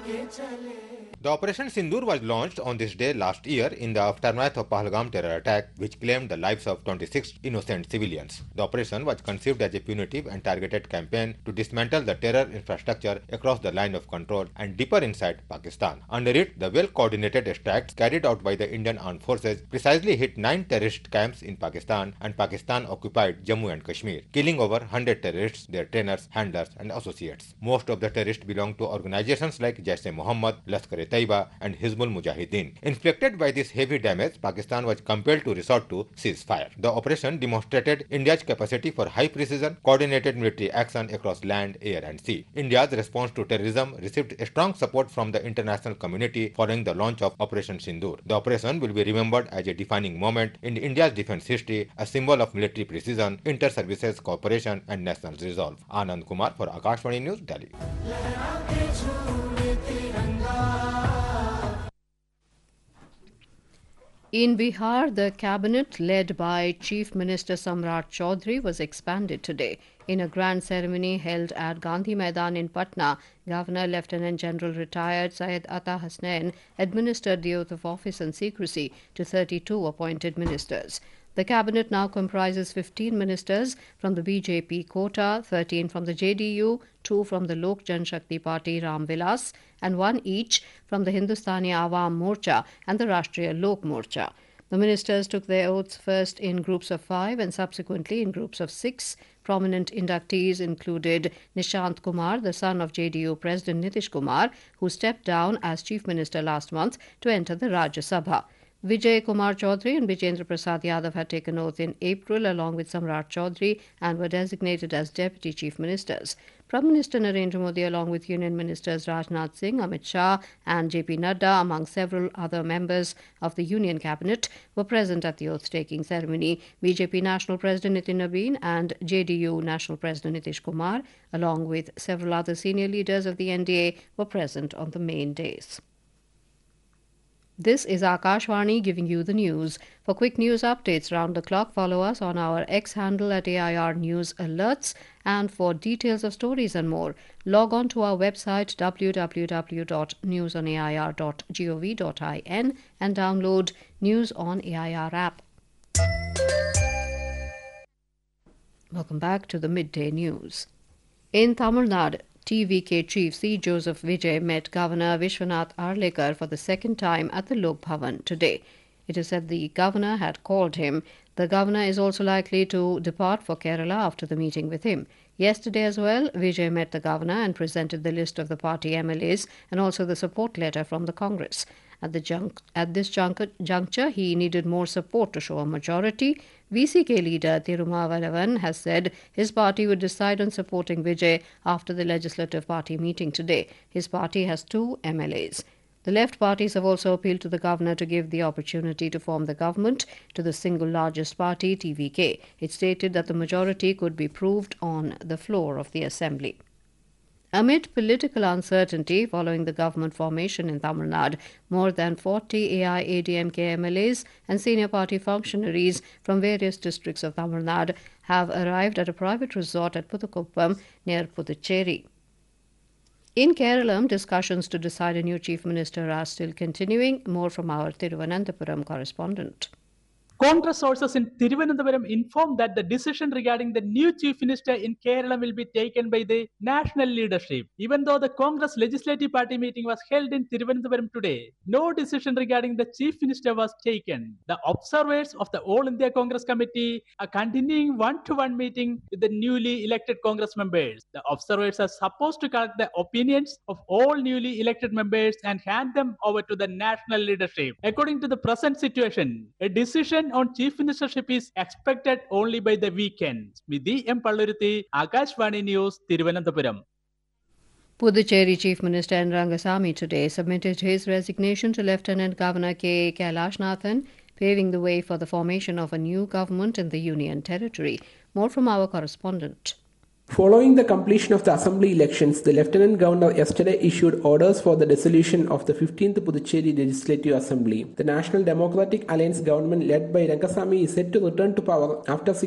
The Operation Sindoor was launched on this day last year in the aftermath of Pahalgam terror attack, which claimed the lives of 26 innocent civilians. The operation was conceived as a punitive and targeted campaign to dismantle the terror infrastructure across the line of control and deeper inside Pakistan. Under it, the well-coordinated strikes carried out by the Indian Armed Forces precisely hit 9 terrorist camps in Pakistan and Pakistan-occupied Jammu and Kashmir, killing over 100 terrorists, their trainers, handlers and associates. Most of the terrorists belong to organizations like Jaish-e-Mohammed, Lashkar-e-Taiba and Hizbul Mujahideen. Inflicted by this heavy damage, Pakistan was compelled to resort to ceasefire. The operation demonstrated India's capacity for high precision, coordinated military action across land, air and sea. India's response to terrorism received strong support from the international community following the launch of Operation Sindoor. The operation will be remembered as a defining moment in India's defense history, a symbol of military precision, inter-services cooperation and national resolve. Anand Kumar for Akashvani News, Delhi. In Bihar, the cabinet led by Chief Minister Samrat Chaudhary was expanded today. In a grand ceremony held at Gandhi Maidan in Patna, Governor Lieutenant General retired Syed Ata Hasnain administered the oath of office and secrecy to 32 appointed ministers. The cabinet now comprises 15 ministers from the BJP quota, 13 from the JDU, 2 from the Lok Janshakti Party Ram Vilas, and 1 each from the Hindustani Awam Morcha and the Rashtriya Lok Morcha. The ministers took their oaths first in groups of 5 and subsequently in groups of 6. Prominent inductees included Nishant Kumar, the son of JDU President Nitish Kumar, who stepped down as Chief Minister last month to enter the Rajya Sabha. Vijay Kumar Chaudhary and Vijendra Prasad Yadav had taken oath in April along with Samrat Chaudhary and were designated as Deputy Chief Ministers. Prime Minister Narendra Modi along with Union Ministers Rajnath Singh, Amit Shah and JP Nadda among several other members of the Union Cabinet were present at the oath-taking ceremony. BJP National President Nitin Nabin and JDU National President Nitish Kumar along with several other senior leaders of the NDA were present on the main days. This is Akashvani giving you the news. For quick news updates round the clock, follow us on our X handle at AIR News Alerts. And for details of stories and more, log on to our website www.newsonair.gov.in and download News on AIR app. Welcome back to the midday news. In Tamil Nadu, TVK Chief C. Joseph Vijay met Governor Vishwanath Arlekar for the second time at the Lok Bhavan today. It is said the governor had called him. The governor is also likely to depart for Kerala after the meeting with him. Yesterday as well, Vijay met the governor and presented the list of the party MLAs and also the support letter from the Congress. At this juncture, he needed more support to show a majority. VCK leader Thirumavalavan has said his party would decide on supporting Vijay after the Legislative Party meeting today. His party has 2 MLAs. The left parties have also appealed to the governor to give the opportunity to form the government to the single largest party, TVK. It stated that the majority could be proved on the floor of the assembly. Amid political uncertainty following the government formation in Tamil Nadu, more than 40 AIADMK MLAs and senior party functionaries from various districts of Tamil Nadu have arrived at a private resort at Puthukuppam near Puducherry. In Kerala, discussions to decide a new chief minister are still continuing. More from our Thiruvananthapuram correspondent. Congress sources in Thiruvananthapuram informed that the decision regarding the new chief minister in Kerala will be taken by the national leadership. Even though the Congress Legislative Party meeting was held in Thiruvananthapuram today, no decision regarding the chief minister was taken. The observers of the All India Congress Committee are continuing one-to-one meeting with the newly elected Congress members. The observers are supposed to collect the opinions of all newly elected members and hand them over to the national leadership. According to the present situation, a decision on chief ministership is expected only by the weekend. Midhi M. Palluruthi, Akashvani News, Thiruvananthapuram. Puducherry Chief Minister N. Rangasamy today submitted his resignation to Lieutenant Governor K. Kailashnathan, paving the way for the formation of a new government in the Union Territory. More from our correspondent. Following the completion of the assembly elections, the Lieutenant Governor yesterday issued orders for the dissolution of the 15th Puducherry Legislative Assembly. The National Democratic Alliance government led by Rangasamy is set to return to power after